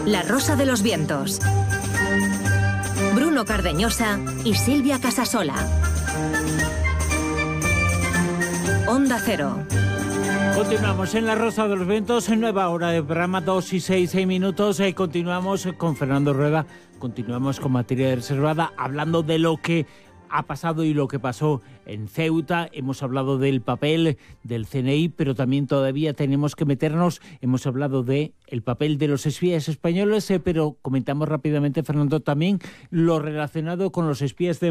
La Rosa de los Vientos. Bruno Cardeñosa y Silvia Casasola. Onda Cero. Continuamos en La Rosa de los Vientos, en nueva hora de programa, 2:06. Continuamos con Fernando Rueda, continuamos con materia reservada, hablando de lo que ha pasado y lo que pasó en Ceuta. Hemos hablado del papel del CNI, pero también todavía tenemos que meternos. Hemos hablado del papel de los espías españoles, pero comentamos rápidamente, Fernando, también lo relacionado con los espías de